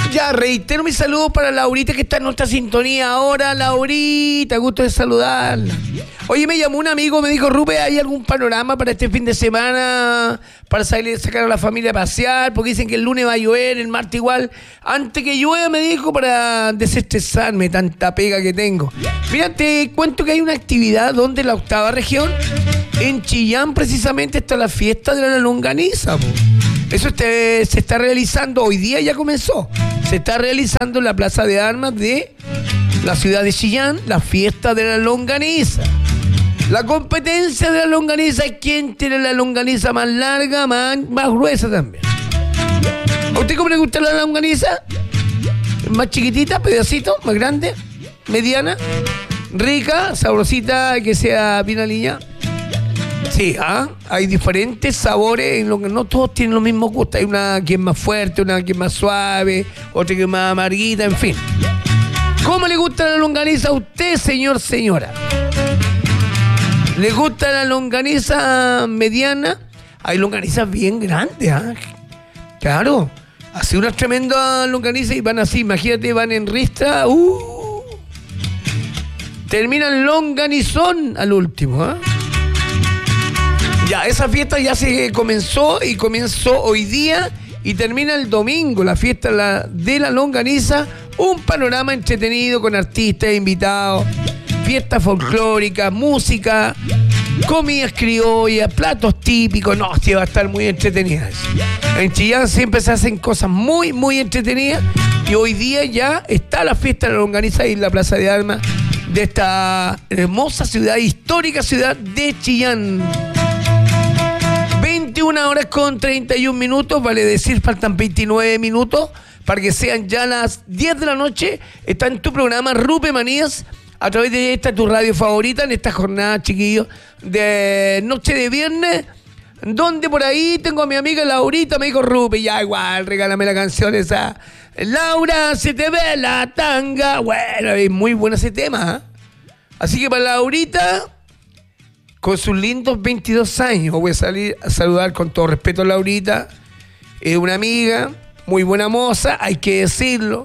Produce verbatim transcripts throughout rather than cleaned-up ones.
Ya, reitero mi saludo para Laurita que está en nuestra sintonía ahora. Laurita, gusto de saludarla. Oye, me llamó un amigo, me dijo, Rupe, ¿hay algún panorama para este fin de semana para salir, sacar a la familia a pasear? Porque dicen que el lunes va a llover, el martes igual. Antes que llueva, me dijo, para desestresarme tanta pega que tengo. Mira, te cuento que hay una actividad donde la octava región, en Chillán precisamente, está la fiesta de la longaniza, po. Eso este, se está realizando, hoy día ya comenzó, se está realizando en la Plaza de Armas de la ciudad de Chillán, la fiesta de la longaniza. La competencia de la longaniza es quién tiene la longaniza más larga, más, más gruesa también. ¿A usted cómo le gusta la longaniza? ¿Más chiquitita, pedacito, más grande, mediana, rica, sabrosita, que sea bien aliñada? Sí, ¿ah? Hay diferentes sabores, en lo que no todos tienen los mismos gustos. Hay una que es más fuerte, una que es más suave, otra que es más amarguita, en fin. ¿Cómo le gusta la longaniza a usted, señor, señora? ¿Le gusta la longaniza mediana? Hay longanizas bien grandes, ¿ah? Claro, hace unas tremendas longanizas y van así, imagínate, van en ristra, uh, terminan longanizón al último, ¿ah? Ya, esa fiesta ya se comenzó y comenzó hoy día y termina el domingo, la fiesta la, de la longaniza, un panorama entretenido con artistas invitados, fiesta folclórica, música, comidas criollas, platos típicos. No, sí, va a estar muy entretenida. En Chillán siempre se hacen cosas muy, muy entretenidas y hoy día ya está la fiesta de la longaniza en la Plaza de Armas de esta hermosa ciudad, histórica ciudad de Chillán. veintiuna horas con treinta y un minutos, vale decir, faltan veintinueve minutos para que sean ya las diez de la noche. Está en tu programa Rupe Manías, a través de esta tu radio favorita, en esta jornada, chiquillos, de noche de viernes, donde por ahí tengo a mi amiga Laurita, me dijo, Rupe, ya igual, regálame la canción esa. Laura, se te ve la tanga. Bueno, es muy bueno ese tema, ¿eh? Así que para Laurita, con sus lindos veintidós años, voy a salir a saludar con todo respeto a Laurita. Es una amiga, muy buena moza, hay que decirlo.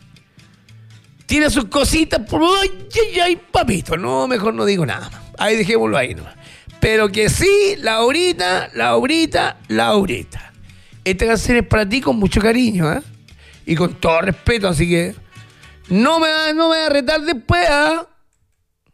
Tiene sus cositas, por ay, ay, ay, papito, no, mejor no digo nada más. Ahí dejémoslo ahí nomás. Pero que sí, Laurita, Laurita, Laurita. Esta canción es para ti con mucho cariño, ¿eh? Y con todo respeto, así que no me, no me voy a retar después, ¿eh?